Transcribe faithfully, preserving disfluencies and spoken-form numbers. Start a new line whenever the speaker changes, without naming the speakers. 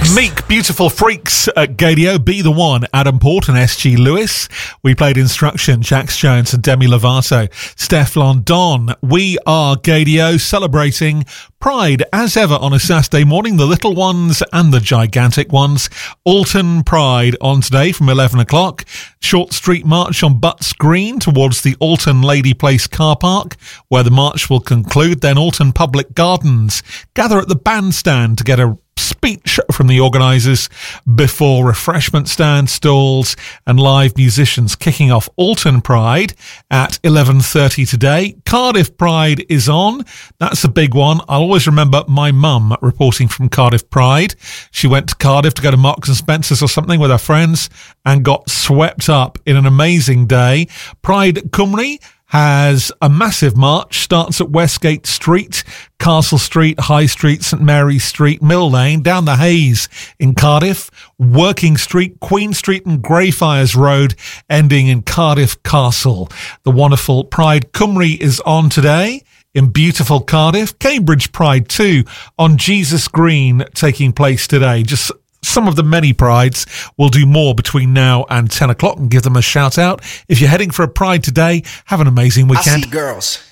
Meek, Beautiful Freaks at Gadio, Be The One, Adam Port and S G Lewis. We played Instruction, Jax Jones and Demi Lovato. Stefflon Don. We are Gadio, celebrating Pride as ever on a Saturday morning, the little ones and the gigantic ones. Alton Pride on today from eleven o'clock. Short Street March on Butts Green towards the Alton Lady Place car park, where the march will conclude. Then Alton Public Gardens. Gather at the bandstand to get a speech from the organisers before refreshment stand stalls and live musicians kicking off Alton Pride at eleven thirty today. Cardiff Pride is on. That's a big one. I'll always remember my mum reporting from Cardiff Pride. She went to Cardiff to go to Marks and Spencer's or something with her friends and got swept up in an amazing day. Pride Cymru has a massive march, starts at Westgate Street, Castle Street, High Street, St Mary's Street, Mill Lane, down the Hayes in Cardiff, Working Street, Queen Street and Greyfriars Road, ending in Cardiff Castle. The wonderful Pride Cymru is on today in beautiful Cardiff. Cambridge Pride too on Jesus Green taking place today. Just some of the many prides. We'll do more between now and ten o'clock and give them a shout out. If you're heading for a pride today, have an amazing weekend.
I see girls